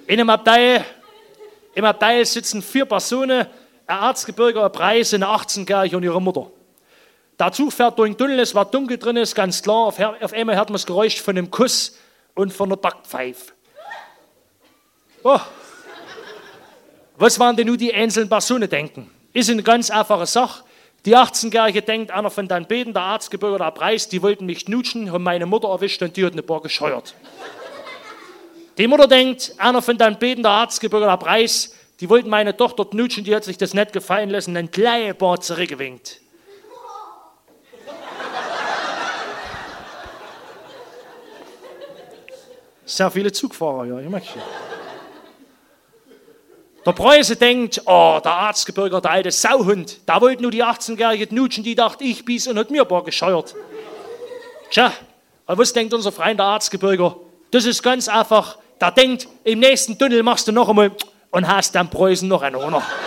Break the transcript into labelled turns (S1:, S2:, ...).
S1: Im Abteil sitzen 4 Personen, ein Erzgebirger, ein Preis, eine 18-Jährige und ihre Mutter. Der Zug fährt durch den Tunnel, es war dunkel drin, ist ganz klar. Auf einmal hört man das Geräusch von einem Kuss und von einer Backpfeife. Oh. Was waren denn nun die einzelnen Personen denken? Ist eine ganz einfache Sache. Die 18-Jährige denkt, einer von den beiden, der Erzgebirger, der Preis, die wollten mich knutschen, haben meine Mutter erwischt und die hat eine Bar gescheuert. Die Mutter denkt, einer von den beiden, der Erzgebirger, der Preis, die wollten meine Tochter knutschen, die hat sich das nicht gefallen lassen, ein kleines Bar zurückgewinkt. Sehr viele Zugfahrer, ja, ich merke schon. Der Preuße denkt, oh, der Erzgebirger, der alte Sauhund, der wollte nur die 18-Jährige knutschen, die dachte, ich bies und hat mir ein paar gescheuert. Tja, aber was denkt unser Freund der Erzgebirger? Das ist ganz einfach, der denkt, im nächsten Tunnel machst du noch einmal und hast dann Preußen noch einen runter.